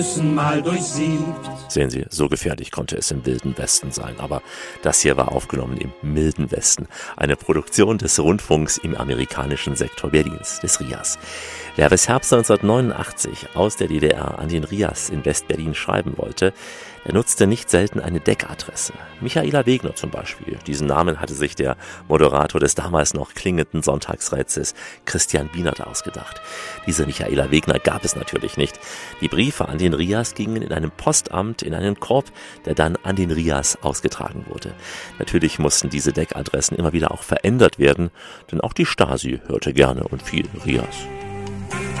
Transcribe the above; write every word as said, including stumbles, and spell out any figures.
mal durchsiebt. Sehen Sie, so gefährlich konnte es im Wilden Westen sein. Aber das hier war aufgenommen im Milden Westen. Eine Produktion des Rundfunks im amerikanischen Sektor Berlins, des R I A S. Wer bis Herbst neunzehnhundertneunundachtzig aus der D D R an den R I A S in West-Berlin schreiben wollte, er nutzte nicht selten eine Deckadresse. Michaela Wegner zum Beispiel. Diesen Namen hatte sich der Moderator des damals noch klingenden Sonntagsrätsels Christian Bienert ausgedacht. Diese Michaela Wegner gab es natürlich nicht. Die Briefe an den R I A S gingen in einem Postamt in einen Korb, der dann an den R I A S ausgetragen wurde. Natürlich mussten diese Deckadressen immer wieder auch verändert werden, denn auch die Stasi hörte gerne und viel R I A S.